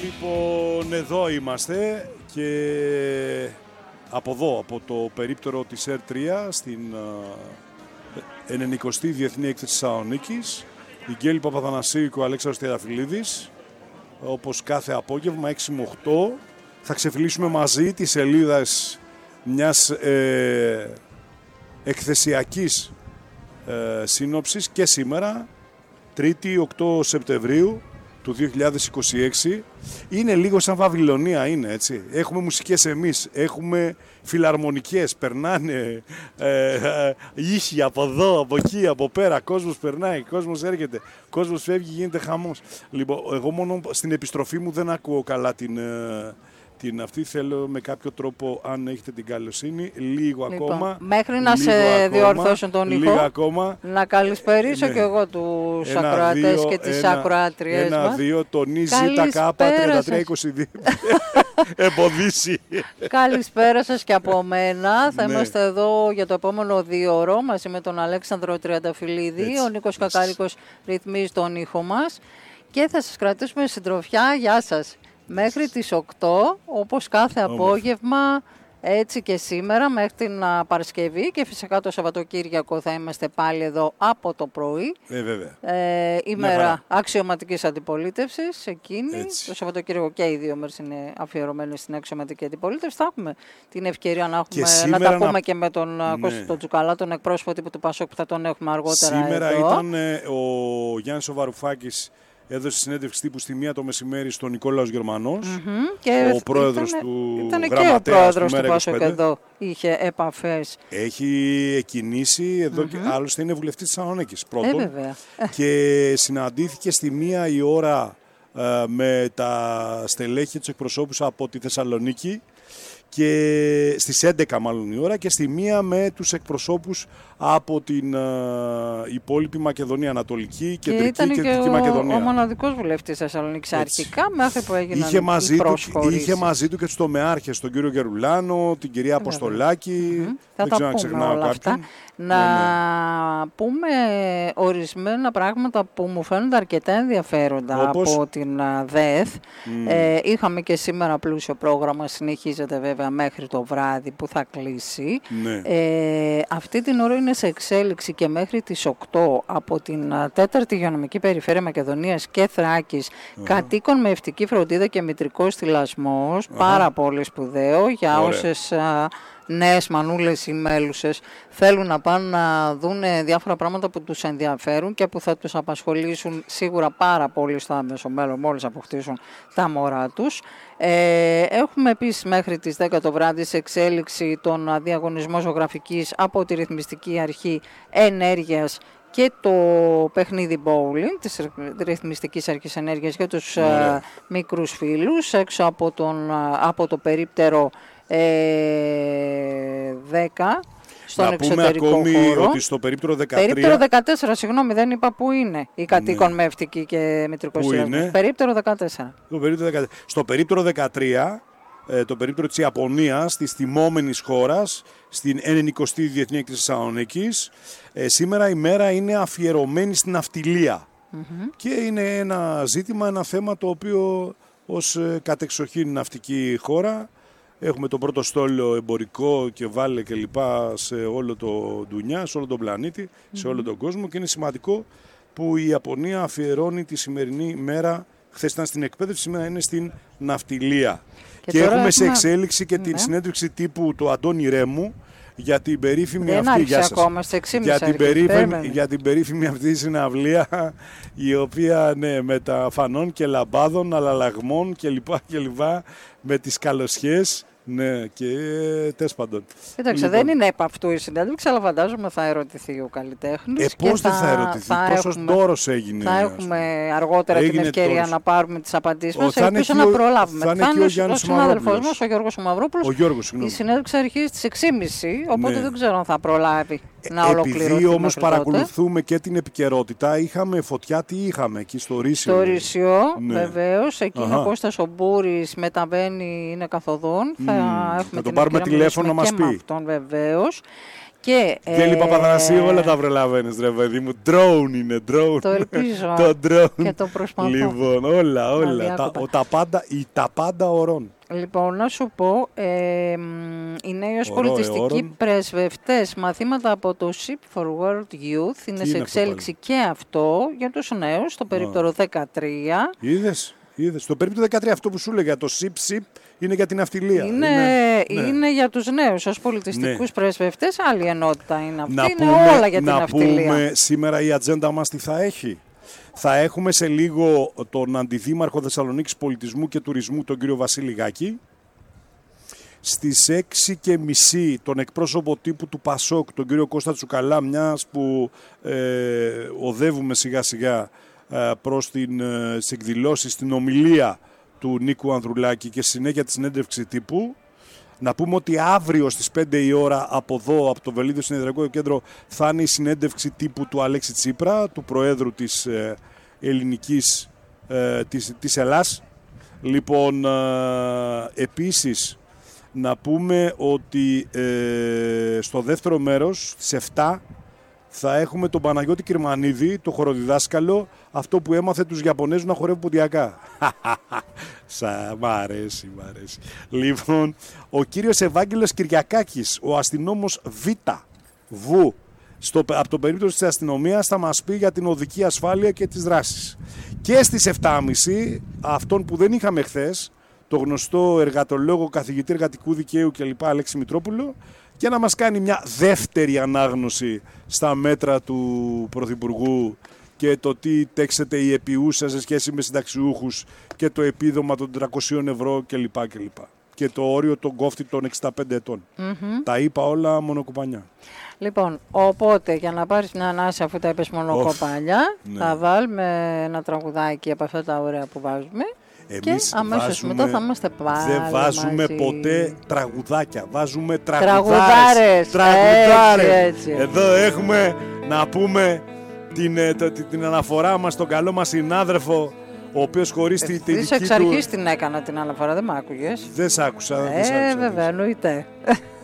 Λοιπόν, εδώ είμαστε και από εδώ, από το περίπτερο της ΕΡ3 στην 90η Διεθνή Έκθεση Θεσσαλονίκης. Η Γκέλη Παπαθανασίου και ο Αλέξανδρος Τριανταφυλλίδης. Όπως κάθε απόγευμα 6 με 8 θα ξεφυλίσουμε μαζί τις σελίδας μιας εκθεσιακής σύνοψης και σήμερα, 3η 8 Σεπτεμβρίου του 2026. Είναι λίγο σαν Βαβυλωνία, είναι έτσι. Έχουμε μουσικές εμείς, έχουμε φιλαρμονικές, περνάνε ήχοι από εδώ, από εκεί, από πέρα. Κόσμος περνάει, κόσμος έρχεται, κόσμος φεύγει, γίνεται χαμός. Λοιπόν, εγώ μόνο στην επιστροφή μου δεν ακούω καλά την αυτή. Θέλω με κάποιο τρόπο, αν έχετε την καλοσύνη, λίγο λοιπόν, ακόμα. Μέχρι να σε διορθώσουν τον ήχο, ακόμα, να καλησπερίσω και εγώ τους ακροατές και τις ακροάτριες μας. 1-2, τονίζει τα ΚΑΠΑ 3322. Εμποδίσει. Καλησπέρα σας και από μένα. Θα είμαστε εδώ για το επόμενο 2ωρο μαζί με τον Αλέξανδρο Τριανταφυλλίδη. Ο Νίκος Κακάρικος ρυθμίζει τον ήχο μας και θα σας κρατήσουμε συντροφιά. Γεια σας. Μέχρι τις 8, όπως κάθε απόγευμα, έτσι και σήμερα, μέχρι την Παρασκευή και φυσικά το Σαββατοκύριακο θα είμαστε πάλι εδώ από το πρωί. Βέβαια. Ημέρα αξιωματικής αντιπολίτευσης, εκείνη. Έτσι. Το Σαββατοκύριακο και οι δύο μέρες είναι αφιερωμένες στην αξιωματική αντιπολίτευση. Θα έχουμε την ευκαιρία να τα πούμε και με τον Κώστα Τζουκαλά, τον εκπρόσωπο τύπου του Πασόκ που θα τον έχουμε αργότερα. Σήμερα εδώ. Ήταν ο Γιάννης ο Βαρουφάκης. Έδωσε συνέντευξη τύπου στη 1 το μεσημέρι στον Νικόλαος Γερμανός, και ο πρόεδρος του Γραμματέας. Και ο πρόεδρος του Πασόκ εδώ είχε επαφές. Έχει κινήσει εδώ και άλλωστε είναι βουλευτής της Θεσσαλονίκης πρώτον. Και συναντήθηκε στη 1 η ώρα με τα στελέχη και τους εκπροσώπους από τη Θεσσαλονίκη και στις 11 μάλλον η ώρα και στη 1 με τους εκπροσώπους από την υπόλοιπη Μακεδονία, Ανατολική, Κεντρική και Δυτική Μακεδονία. Ο μοναδικός βουλευτής Θεσσαλονίκης αρχικά μέχρι που έγιναν είχε μαζί του και τους τομεάρχες, τον κύριο Γερουλάνο, την κυρία Αποστολάκη. Θα τα πούμε όλα αυτά. Να πούμε ορισμένα πράγματα που μου φαίνονται αρκετά ενδιαφέροντα από την ΔΕΘ. Είχαμε και σήμερα πλούσιο πρόγραμμα, συνεχίζεται βέβαια μέχρι το βράδυ που θα κλείσει. Αυτή την ώρα είναι σε εξέλιξη και μέχρι τις 8 από την 4η Υγειονομική Περιφέρεια Μακεδονίας και Θράκης κατοίκων με ευτική φροντίδα και μητρικός θυλασμός. Πάρα πολύ σπουδαίο για όσες νέες μανούλες ή μέλουσες θέλουν να πάνε να δουν διάφορα πράγματα που τους ενδιαφέρουν και που θα τους απασχολήσουν σίγουρα πάρα πολύ στο άμεσο μέλλον μόλις αποκτήσουν τα μωρά τους. Έχουμε επίσης μέχρι τις 10 το βράδυ σε εξέλιξη τον διαγωνισμό ζωγραφικής από τη Ρυθμιστική Αρχή Ενέργειας και το παιχνίδι bowling της Ρυθμιστικής Αρχής Ενέργειας για τους μικρούς φίλους έξω από το περίπτερο 10 στον εξωτερικό χώρο. Να πούμε ακόμη ότι στο περίπτερο 13... Περίπτερο 14, συγγνώμη, δεν είπα πού είναι η κατοίκων με ευτική και μητρικό θυλασμό. Περίπτερο 14. Στο περίπτερο 13, το περίπτερο της Ιαπωνίας, της τιμόμενης χώρας, στην 90η Διεθνή Έκθεση Θεσσαλονίκης, σήμερα η μέρα είναι αφιερωμένη στην ναυτιλία. Και είναι ένα ζήτημα, ένα θέμα το οποίο ως κατεξοχήν ναυτική χώρα έχουμε το πρώτο στόλο εμπορικό και βάλε και λοιπά σε όλο το ντουνιά, σε όλο τον πλανήτη, σε όλο τον κόσμο και είναι σημαντικό που η Ιαπωνία αφιερώνει τη σημερινή μέρα, χθες ήταν στην εκπαίδευση, σήμερα είναι στην ναυτιλία. Και έχουμε σε εξέλιξη και την συνέντευξη τύπου του Αντώνη Ρέμου για την περίφημη αυτή, για την περίφημη αυτή συναυλία η οποία με τα φανών και λαμπάδων, αλλαλαγμών κλπ. Με τις καλοσιές. Ναι, και τέλος πάντων. Κοίταξε, δεν είναι επ' αυτού η συνέντευξη, αλλά φαντάζομαι θα ερωτηθεί ο καλλιτέχνης. Πώς δεν θα ερωτηθεί, πόσος ντόρος έγινε. Θα έχουμε αργότερα την ευκαιρία να πάρουμε τις απαντήσεις μας. Ελπίζω να προλάβουμε. Θα είναι ο συνάδελφός μας, ο Γιώργος Μαυρόπουλος. Η συνέντευξη αρχίζει στις 6.30, οπότε δεν ξέρω αν θα προλάβει να ολοκληρωθεί. Επειδή όμως παρακολουθούμε και την επικαιρότητα, είχαμε φωτιά, τι είχαμε εκεί στο Ρήσιο. Στο Ρήσιο, βεβαίως. Εκεί είναι ο Κώστας ο Μπούρης, μεταβαίνει, είναι καθοδόν. Θα τον πάρουμε τηλέφωνο να μας πει. Αυτόν, βεβαίως. Και Τέλη Παπαθανασίου, όλα τα προλαβαίνεις ρε παιδί μου. Drone είναι, drone. Το ελπίζω. Το drone. Και το προσπαθώ. Λοιπόν, όλα. Τα πάντα ορών. Λοιπόν, να σου πω, οι νέοι ως πολιτιστικοί πρεσβευτές, μαθήματα από το Ship for World Youth, είναι σε εξέλιξη και αυτό για τους νέους, στο περίπτωρο 13. Είδες, στο περίπτωρο 13 αυτό που σου έλεγα, το SIP είναι για την αυτιλία. Είναι για τους νέους ως πολιτιστικούς πρεσβευτές, άλλη ενότητα είναι αυτή, είναι όλα για την αυτιλία. Να πούμε σήμερα η ατζέντα μας τι θα έχει. Θα έχουμε σε λίγο τον Αντιδήμαρχο Θεσσαλονίκης Πολιτισμού και Τουρισμού, τον κύριο Βασίλη Γάκη. Στις 6:30 τον εκπρόσωπο τύπου του ΠΑΣΟΚ, τον κύριο Κώστα Τσουκαλά, μιας που οδεύουμε σιγά σιγά προς τις εκδηλώσεις, την ομιλία του Νίκου Ανδρουλάκη και συνέχεια τη συνέντευξη τύπου. Να πούμε ότι αύριο στις 5 η ώρα από εδώ, από το Βελίδιο Συνεδριακό Κέντρο, θα είναι η συνέντευξη τύπου του Αλέξη Τσίπρα, του Προέδρου της Ελληνικής, της Ελλάς. Λοιπόν, επίσης, να πούμε ότι στο δεύτερο μέρος, στις 7, θα έχουμε τον Παναγιώτη Κυρμανίδη, το χοροδιδάσκαλο, αυτό που έμαθε τους Ιαπωνέζους να χορεύουν ποντιακά. Μ' αρέσει. Λοιπόν, ο κύριος Ευάγγελος Κυριακάκης, ο αστυνόμος Β, από το περίπτωση της αστυνομίας, θα μας πει για την οδική ασφάλεια και τις δράσεις. Και στις 7.30, αυτόν που δεν είχαμε χθες, το γνωστό εργατολόγο, καθηγητή εργατικού δικαίου κλπ. Αλέξη Μητρόπουλο, και να μας κάνει μια δεύτερη ανάγνωση στα μέτρα του Πρωθυπουργού και το τι τέξεται η επιούσα σε σχέση με συνταξιούχους και το επίδομα των 300 ευρώ κλπ. Και το όριο των κόφτη των 65 ετών. Τα είπα όλα μονοκοπανιά. Λοιπόν, οπότε για να πάρεις μια ανάσα αφού τα είπες μονοκοπανιά, θα βάλουμε ένα τραγουδάκι από αυτά τα ωραία που βάζουμε. Εμείς και αμέσως μετά θα είμαστε πάλι δεν βάζουμε μαζί. Ποτέ τραγουδάκια, βάζουμε τραγουδάρες. Έτσι. Εδώ έχουμε να πούμε την αναφορά μας στον καλό μας συνάδελφο, ο οποίος χωρίς τη δική εξ αρχής την έκανα την αναφορά, δεν μ' άκουγες. Δεν σ' άκουσα. Βέβαια, εννοείται.